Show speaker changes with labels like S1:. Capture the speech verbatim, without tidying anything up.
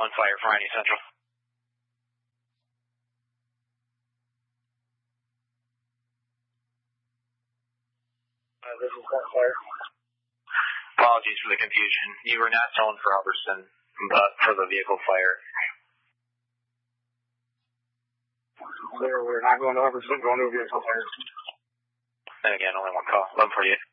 S1: one fire for Ronnie Central.
S2: Uh, this is one fire.
S1: Apologies for the confusion. You were not zoned for Hubbardson, but for the vehicle fire.
S2: Clear, we're not going to Hubbardson, going to a vehicle fire.
S1: And again, only one call. eleven forty-eight.